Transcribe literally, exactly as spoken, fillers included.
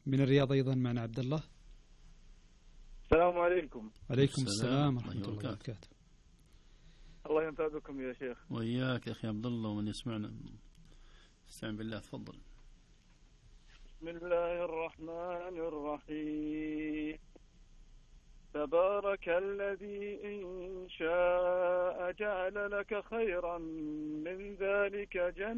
من الرياض أيضا معنا عبد الله. السلام عليكم. عليكم السلام ورحمة الله وبركاته. الله ينفع بكم يا شيخ. وإياك يا أخي عبد الله ومن يسمعنا. استعن بالله تفضل. بسم الله الرحمن الرحيم. تبارك الذي إن شاء جعل لك خيرا من ذلك جنة